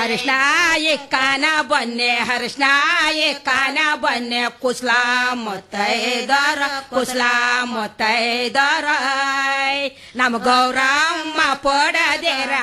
ಹರಿಶನ ಎಕ್ಕಾನ ಬನ್ನೆ ಹರಿಶನ ಎಕ್ಕಾನ ಬನ್ನೆ ಕುಸ್ಲಾ ಮುತ್ತೈದರ ನಮ್ಮ ಗೌರಮ್ಮ ಪಡದೇರ